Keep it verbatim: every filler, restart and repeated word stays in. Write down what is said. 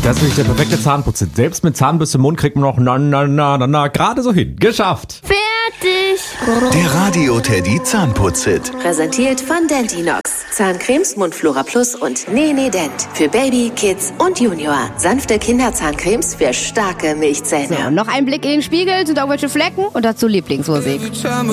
Das ist wirklich der perfekte Zahnputz. Selbst mit Zahnbürste im Mund kriegt man noch na na na na na gerade so hin. Geschafft. Fertig. Der Radio Teddy Zahnputz-Hit. Präsentiert von Dentinox. Zahncremes, Mundflora Plus und Nene Dent. Für Baby, Kids und Junior. Sanfte Kinderzahncremes für starke Milchzähne. So, noch ein Blick in den Spiegel. Sind irgendwelche Flecken? Und dazu Lieblingsmusik.